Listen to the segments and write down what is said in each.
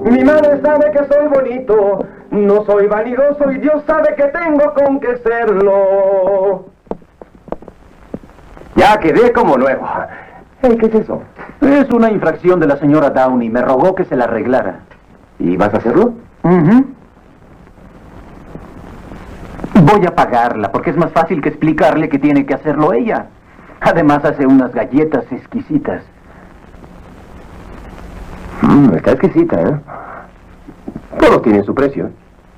Mi madre sabe que soy bonito, no soy vanidoso y Dios sabe que tengo con qué serlo. Ya quedé como nuevo. Hey, ¿qué es eso? Es una infracción de la señora Downey. Me rogó que se la arreglara. ¿Y vas a hacerlo? Voy a pagarla, porque es más fácil que explicarle que tiene que hacerlo ella. Además, hace unas galletas exquisitas. Está exquisita, ¿eh? Todos tienen su precio.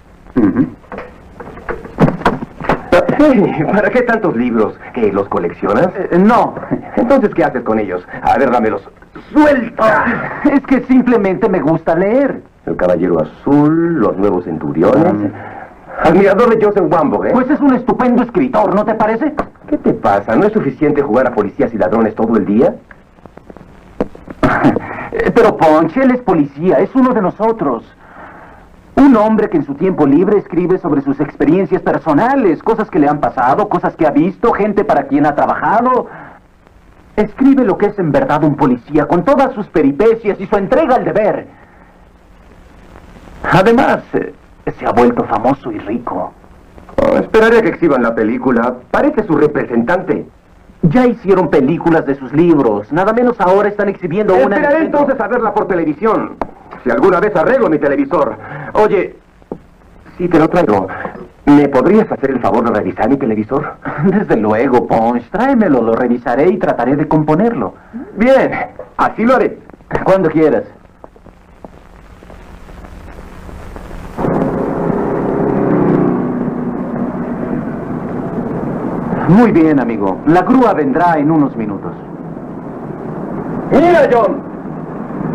Hey, ¿para qué tantos libros? ¿Que los coleccionas? No. Entonces, ¿qué haces con ellos? A ver, dámelos. ¡Suelta! Es que simplemente me gusta leer. El Caballero Azul, Los Nuevos Centuriones. Admirador de Joseph Wambo, ¿eh? Pues es un estupendo escritor, ¿no te parece? ¿Qué te pasa? ¿No es suficiente jugar a policías y ladrones todo el día? Pero Ponche, él es policía, es uno de nosotros. Un hombre que en su tiempo libre escribe sobre sus experiencias personales, cosas que le han pasado, cosas que ha visto, gente para quien ha trabajado. Escribe lo que es en verdad un policía, con todas sus peripecias y su entrega al deber. Además, se ha vuelto famoso y rico. Esperaré que exhiban la película. Parece su representante. Ya hicieron películas de sus libros. Nada menos ahora están exhibiendo una... Esperaré entonces a verla por televisión. Si alguna vez arreglo mi televisor. Oye, si te lo traigo, ¿me podrías hacer el favor de revisar mi televisor? Desde luego, Ponch. Tráemelo, lo revisaré y trataré de componerlo. Bien, así lo haré. Cuando quieras. Muy bien, amigo. La grúa vendrá en unos minutos. Mira, John.